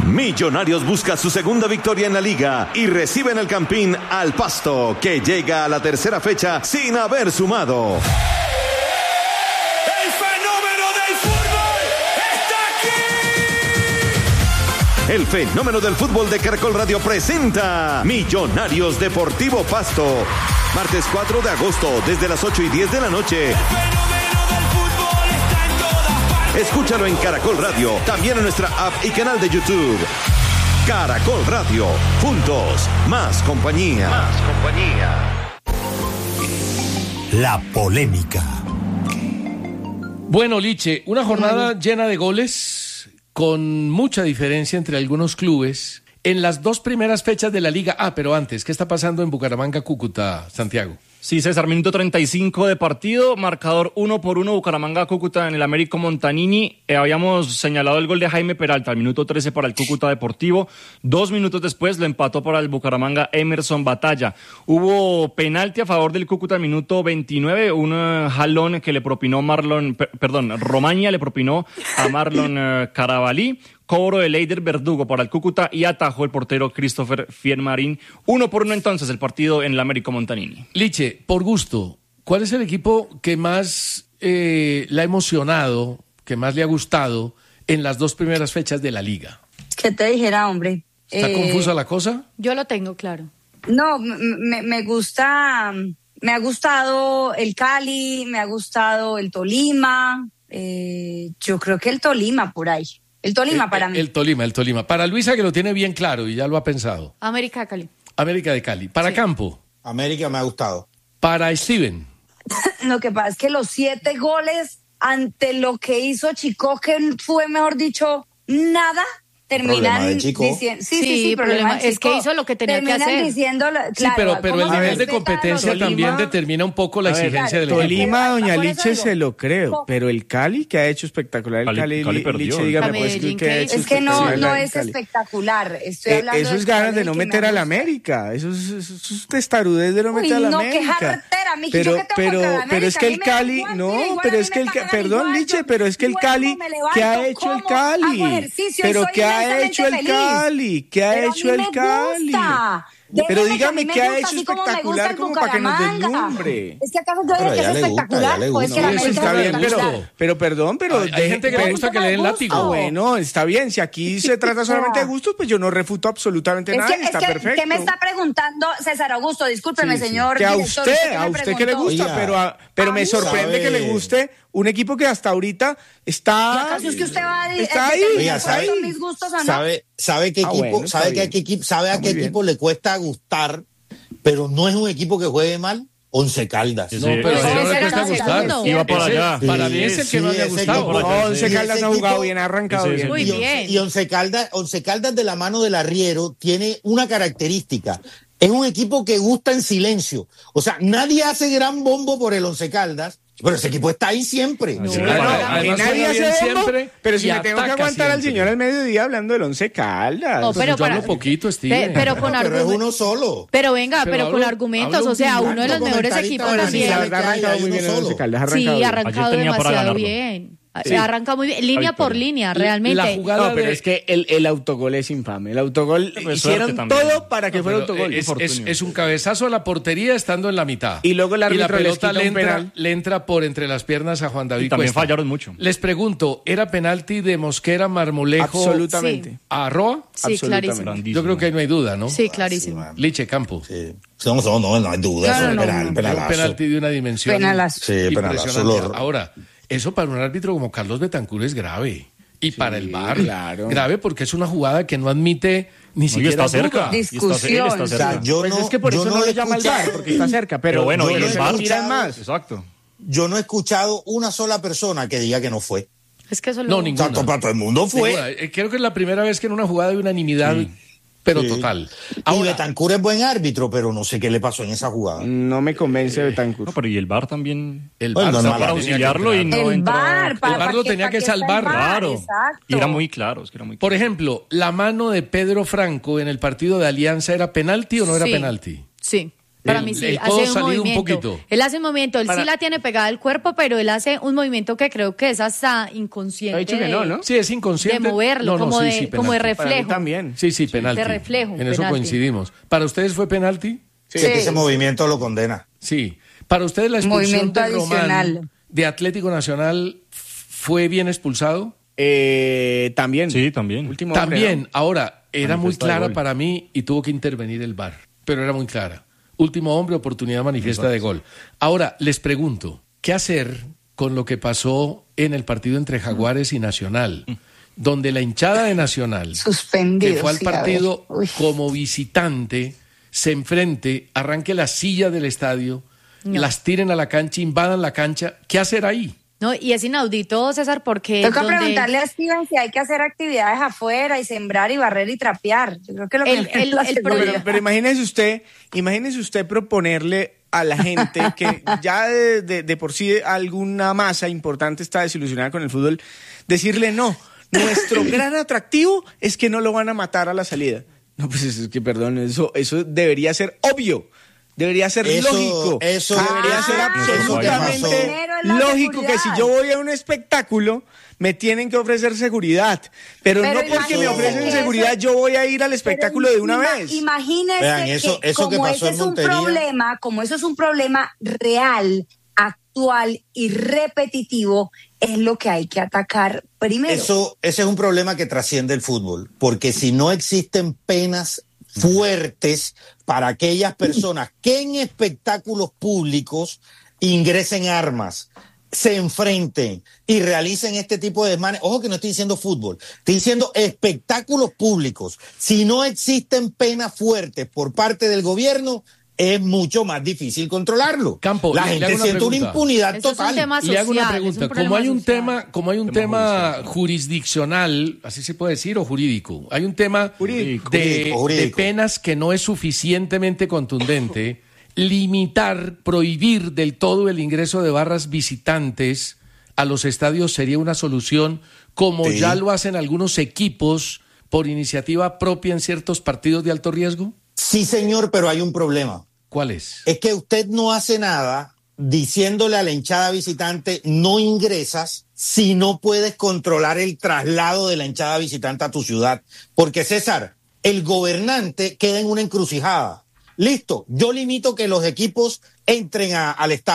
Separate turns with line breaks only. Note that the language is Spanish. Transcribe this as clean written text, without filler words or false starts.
Millonarios busca su segunda victoria en la liga y recibe en el Campín al Pasto, que llega a la tercera fecha sin haber sumado.
¡El fenómeno del fútbol está aquí!
El fenómeno del fútbol de Caracol Radio presenta Millonarios Deportivo Pasto. Martes 4 de agosto, desde las 8:10 de la noche.
¡El fenómeno del fútbol está en todas partes!
Escúchalo en Caracol Radio, también en nuestra app y canal de YouTube. Caracol Radio, juntos, más compañía.
La polémica.
Bueno, Liche, una jornada llena de goles, con mucha diferencia entre algunos clubes en las dos primeras fechas de la liga. Pero antes, ¿qué está pasando en Bucaramanga, Cúcuta, Santiago?
Sí, César, minuto 35 de partido, marcador 1-1, Bucaramanga-Cúcuta en el Américo Montanini. Habíamos señalado el gol de Jaime Peralta al minuto 13 para el Cúcuta Deportivo. 2 minutos después lo empató para el Bucaramanga Emerson Batalla. Hubo penalti a favor del Cúcuta al minuto 29, un jalón que le propinó Romaña le propinó a Marlon Carabalí. Cobro de Leider Verdugo para el Cúcuta y atajó el portero Christopher Fiermarín. 1-1 entonces el partido en el Américo Montanini.
Liche, por gusto, ¿cuál es el equipo que más le ha emocionado, que más le ha gustado en las dos primeras fechas de la liga?
¿Qué te dijera, hombre?
¿Está confusa la cosa?
Yo lo tengo claro.
No, me gusta, me ha gustado el Cali, me ha gustado el Tolima, yo creo que el Tolima por ahí. El Tolima para mí.
El Tolima. Para Luisa, que lo tiene bien claro y ya lo ha pensado.
América de Cali.
América de Cali. Para Campo.
América me ha gustado.
Para Steven.
Lo que pasa es que los 7 goles ante lo que hizo Chico, que fue, mejor dicho, nada, terminan diciendo... Sí,
problema es que hizo lo que tenía que hacer.
Diciendo, claro,
sí, pero el nivel de competencia también determina un poco la exigencia del equipo.
Tolima, doña Liche, se lo creo, pero el Cali, que ha hecho espectacular el Cali
perdió.
Liche, dígame, pues, que ha hecho
es que no es
Cali.
espectacular. Estoy hablando
eso es ganas de no meter al América, eso es testarudez de no meter al América. Pero es que el Cali, perdón, Liche, pero es que el Cali, ¿qué ha hecho el Cali? Pero ¿qué ha hecho el Cali? ¿Qué ha hecho el Cali? Pero dígame qué ha hecho espectacular como para que nos deslumbre.
Es que acaso yo digo que es espectacular, pues que la América
está bien, pero perdón, pero
hay gente que le gusta que le den látigo.
Bueno, está bien, si aquí se trata solamente de gustos, pues yo no refuto absolutamente nada, está perfecto.
¿Qué me está preguntando César Augusto? Discúlpeme, señor.
Que a usted que le gusta, pero me sorprende que le guste un equipo que hasta ahorita está...
¿Acaso es que usted va a
está ahí?
Mis gustos o no?
¿Sabe qué equipo, sabe a qué equipo le cuesta gustar, pero no es un equipo que juegue mal? Once Caldas.
No, pero no le cuesta gustar.
Iba para allá.
Para mí es el que no le ha gustado.
Once Caldas ha jugado bien, ha arrancado bien.
Muy bien.
Y Once Caldas de la mano del arriero tiene una característica. Es un equipo que gusta en silencio. O sea, nadie hace gran bombo por el Once Caldas, pero ese equipo está ahí siempre.
Nadie hace siempre, pero si me tengo que aguantar
siempre
al señor al mediodía hablando del Once Caldas.
No, pero
yo hablo poquito, Steven.
Pero con
Pero es uno solo.
Pero venga, pero con argumentos, o sea, uno de los mejores equipos también.
La verdad ha arrancado muy bien el Once Caldas.
Sí, ha arrancado demasiado bien. Se arranca muy bien, línea por línea, realmente.
La jugada
pero es que el autogol es infame. El autogol hicieron todo para que fuera autogol.
Es un cabezazo a la portería estando en la mitad.
Y luego el árbitro
la pelota
les
le entra por entre las piernas a Juan David
Y también
Cuesta.
fallaron mucho.
Les pregunto, ¿era penalti de Mosquera, Marmolejo
Absolutamente.
a Roa?
Sí, clarísimo.
Yo creo que ahí no hay duda, ¿no?
Sí, clarísimo.
Liche, Campo.
Sí. No hay duda.
No,
Eso es penalazo.
Un penalti de una dimensión
Penalazo.
Sí,
impresionante.
penalazo.
Ahora, eso para un árbitro como Carlos Betancur es grave. Y para el VAR,
claro.
grave porque es una jugada que no admite ni siquiera
está cerca.
duda.
Discusión.
O sea,
Es que por eso no le llama al VAR, porque está cerca. Pero
bueno,
y
el VAR
miran más.
Exacto.
Yo no he escuchado una sola persona que diga que no fue.
Es que eso
No,
O
ninguna.
sea, para todo el mundo fue.
Ninguna. Creo que es la primera vez que en una jugada de unanimidad, pero
Sí.
total.
Y
Ahora,
Betancur es buen árbitro, pero no sé qué le pasó en esa jugada.
No me convence Betancur.
No, pero y el VAR también.
el
Bueno,
VAR
no,
está
para
tenía que
auxiliarlo y
entrar.
no
El
entró.
VAR,
El VAR lo tenía que salvar.
Claro.
Exacto.
Y era muy claro, es que era muy
Por ejemplo, ¿la mano de Pedro Franco en el partido de Alianza era penalti o no era
Sí.
penalti?
Sí. Para mí sí, hace un movimiento. Él hace un movimiento, él sí la tiene pegada al cuerpo, pero él hace un movimiento que creo que es hasta inconsciente.
Ha dicho que no, ¿no?
Sí, es inconsciente.
De moverlo, como de reflejo.
Para mí también.
Sí, penalti.
De reflejo.
En eso coincidimos. ¿Para ustedes fue penalti?
Sí. Ese movimiento lo condena.
Sí. ¿Para ustedes la expulsión de Román de Atlético Nacional fue bien expulsado?
También.
Sí, también.
Último
también.
Hombre, ¿no?
Ahora, era muy clara para mí y tuvo que intervenir el VAR. Pero era muy clara. Último hombre, oportunidad manifiesta de gol. Ahora, les pregunto, ¿qué hacer con lo que pasó en el partido entre Jaguares y Nacional? Donde la hinchada de Nacional, que fue al partido como visitante, se enfrente, arranque la silla del estadio, las tiren a la cancha, invadan la cancha. ¿Qué hacer ahí?
No, y es inaudito, César, porque...
Tengo que preguntarle a Steven si hay que hacer actividades afuera y sembrar y barrer y trapear. Yo creo que
pero imagínese usted proponerle a la gente que ya de por sí alguna masa importante está desilusionada con el fútbol, decirle no, nuestro gran atractivo es que no lo van a matar a la salida. No, pues es que, perdón, eso debería ser obvio. Debería ser lógico. Eso debería ser absolutamente lógico que si yo voy a un espectáculo me tienen que ofrecer seguridad, pero no porque me ofrecen seguridad yo voy a ir al espectáculo de una vez.
Imagínese que como ese es un problema, como eso es un problema real, actual y repetitivo, es lo que hay que atacar primero.
Ese es un problema que trasciende el fútbol, porque si no existen penas fuertes para aquellas personas que en espectáculos públicos ingresen armas, se enfrenten y realicen este tipo de desmanes. Ojo que no estoy diciendo fútbol, estoy diciendo espectáculos públicos. Si no existen penas fuertes por parte del gobierno, es mucho más difícil controlarlo.
La
gente siente una impunidad total.
Le hago una pregunta. Como hay un tema jurisdiccional, así se puede decir, o jurídico, hay un tema de penas que no es suficientemente contundente, prohibir del todo el ingreso de barras visitantes a los estadios sería una solución, como ya lo hacen algunos equipos por iniciativa propia en ciertos partidos de alto riesgo.
Sí, señor, pero hay un problema.
¿Cuál es?
Es que usted no hace nada diciéndole a la hinchada visitante no ingresas si no puedes controlar el traslado de la hinchada visitante a tu ciudad. Porque, César, el gobernante queda en una encrucijada. Listo, yo limito que los equipos entren al estadio.